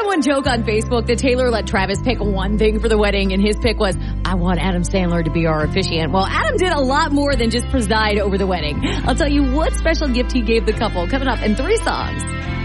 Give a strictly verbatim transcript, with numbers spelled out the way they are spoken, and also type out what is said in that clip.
someone joke on Facebook that Taylor let Travis pick one thing for the wedding, and his pick was, I want Adam Sandler to be our officiant. Well, Adam did a lot more than just preside over the wedding. I'll tell you what special gift he gave the couple coming up in three songs.